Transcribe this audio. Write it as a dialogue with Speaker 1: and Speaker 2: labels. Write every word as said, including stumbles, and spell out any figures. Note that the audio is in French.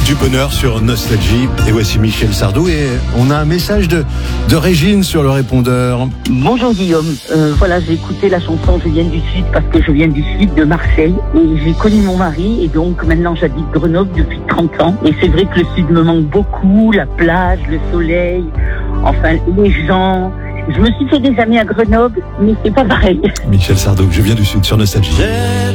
Speaker 1: du bonheur sur Nostalgie. Et voici Michel Sardou. Et on a un message de, de Régine sur le répondeur.
Speaker 2: Bonjour Guillaume. Euh, voilà, j'ai écouté la chanson Je viens du Sud parce que je viens du Sud de Marseille. Et j'ai connu mon mari. Et donc maintenant j'habite Grenoble depuis trente ans. Et c'est vrai que le Sud me manque beaucoup. La plage, le soleil, enfin les gens. Je me suis fait des amis à Grenoble, mais c'est pas pareil.
Speaker 1: Michel Sardou, Je viens du Sud sur Nostalgie.